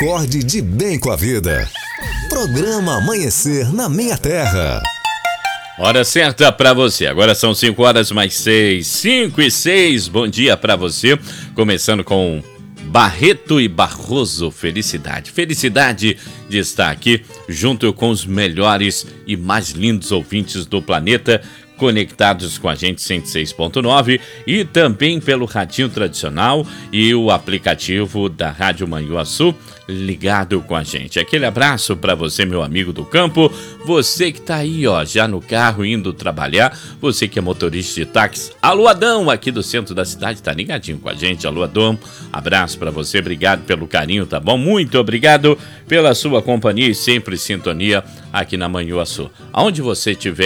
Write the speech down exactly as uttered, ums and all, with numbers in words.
Acorde de bem com a vida. Programa Amanhecer na Minha Terra. Hora certa para você. Agora são cinco horas mais seis. cinco e seis. Bom dia para você. Começando com Barreto e Barroso. Felicidade. Felicidade de estar aqui junto com os melhores e mais lindos ouvintes do planeta, conectados com a gente cento e seis ponto nove e também pelo radinho tradicional e o aplicativo da Rádio Manhuaçu ligado com a gente. Aquele abraço para você, meu amigo do campo, você que tá aí, ó, já no carro indo trabalhar, você que é motorista de táxi. Alô, Adão, aqui do centro da cidade, tá ligadinho com a gente. Alô, Adão, abraço para você, obrigado pelo carinho, tá bom? Muito obrigado pela sua companhia e sempre sintonia aqui na Manhuaçu. Aonde você estiver